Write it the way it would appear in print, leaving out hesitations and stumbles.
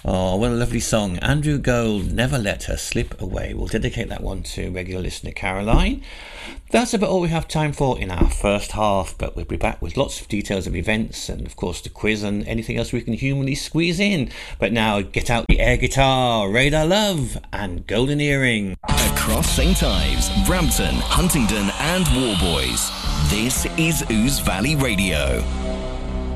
Oh, what a lovely song. Andrew Gold, Never Let Her Slip Away. We'll dedicate that one to regular listener Caroline. That's about all we have time for in our first half, but we'll be back with lots of details of events and, of course, the quiz and anything else we can humanly squeeze in. But now, get out the air guitar, Radar Love, and Golden Earring. Across St. Ives, Brampton, Huntingdon and Warboys, this is Ouse Valley Radio.